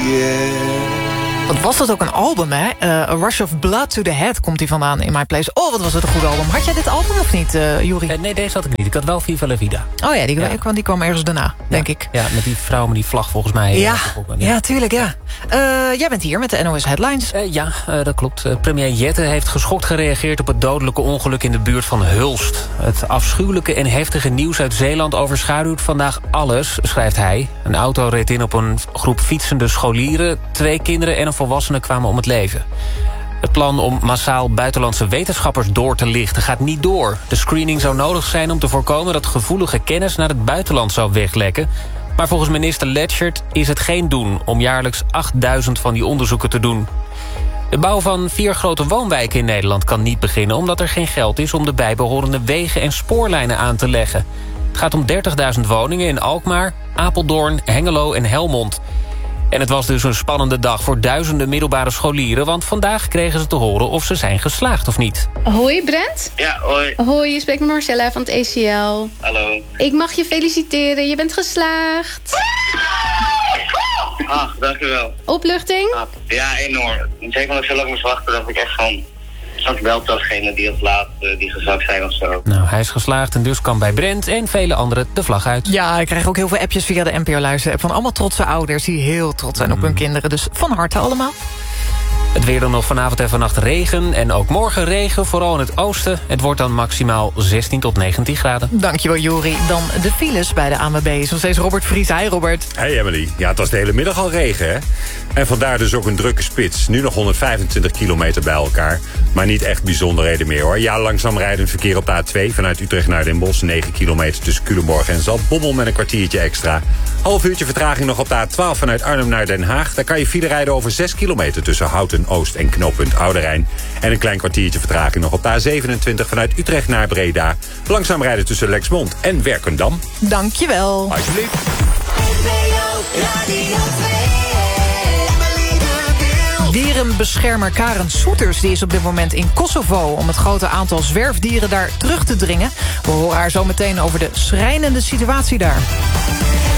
Wat was dat ook een album, hè? A Rush of Blood to the Head komt hij vandaan in My Place. Oh, wat was het een goed album. Had jij dit album of niet, Juri? Nee, deze had ik niet. Ik had wel Viva la Vida. Oh ja, die kwam ergens daarna, denk ik. Ja, met die vrouw met die vlag volgens mij. Ja, tuurlijk, ja. Jij bent hier met de NOS Headlines. Dat klopt. Premier Jette heeft geschokt gereageerd op het dodelijke ongeluk in de buurt van Hulst. Het afschuwelijke en heftige nieuws uit Zeeland overschaduwt vandaag alles, schrijft hij. Een auto reed in op een groep fietsende scholieren. 2 kinderen en een volwassene kwamen om het leven. Het plan om massaal buitenlandse wetenschappers door te lichten gaat niet door. De screening zou nodig zijn om te voorkomen dat gevoelige kennis naar het buitenland zou weglekken. Maar volgens minister Letchert is het geen doen om jaarlijks 8000 van die onderzoeken te doen. De bouw van 4 grote woonwijken in Nederland kan niet beginnen, omdat er geen geld is om de bijbehorende wegen en spoorlijnen aan te leggen. Het gaat om 30.000 woningen in Alkmaar, Apeldoorn, Hengelo en Helmond. En het was dus een spannende dag voor duizenden middelbare scholieren, want vandaag kregen ze te horen of ze zijn geslaagd of niet. Hoi Brent. Ja, hoi. Hoi, je spreekt met Marcella van het ACL. Hallo. Ik mag je feliciteren, je bent geslaagd. Ach, dankjewel. Opluchting? Ja, enorm. Zeker omdat ik zo lang moest wachten, dacht ik echt van... Straks belt datgene die het laat, die gezakt zijn of zo. Nou, hij is geslaagd en dus kan bij Brent en vele anderen de vlag uit. Ja, ik krijg ook heel veel appjes via de NPO-luisterapp van allemaal trotse ouders die heel trots zijn op hun kinderen. Dus van harte allemaal. Het weer dan nog vanavond en vannacht regen en ook morgen regen, vooral in het oosten. Het wordt dan maximaal 16 tot 19 graden. Dankjewel, Jori. Dan de files bij de ANWB is nog steeds Robert Vries. Hi, Robert. Hey Emily. Ja, het was de hele middag al regen, hè? En vandaar dus ook een drukke spits. Nu nog 125 kilometer bij elkaar. Maar niet echt bijzonderheden meer, hoor. Ja, langzaam rijdend verkeer op de A2 vanuit Utrecht naar Den Bosch. 9 kilometer tussen Culemborg en Zaltbommel met een kwartiertje extra. Half uurtje vertraging nog op de A12 vanuit Arnhem naar Den Haag. Daar kan je file rijden over 6 kilometer tussen Houten Oost en knooppunt Oude Rijn. En een klein kwartiertje vertraging nog op de A27 vanuit Utrecht naar Breda. Langzaam rijden tussen Lexmond en Werkendam. Dankjewel. Alsjeblieft. Dierenbeschermer Karen Soeters die is op dit moment in Kosovo om het grote aantal zwerfdieren daar terug te dringen. We horen haar zo meteen over de schrijnende situatie daar.